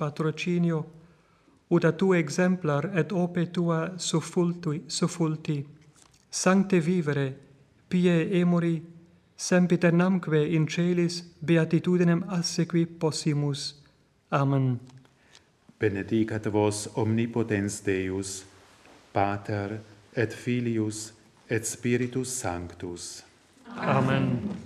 patrocinio, ut a tu exemplar et ope tua suffulti, sancte vivere, pie emori, sempiternamque in celis beatitudinem assequi possimus. Amen. Benedicat vos omnipotens Deus, Pater et Filius et Spiritus Sanctus. Amen.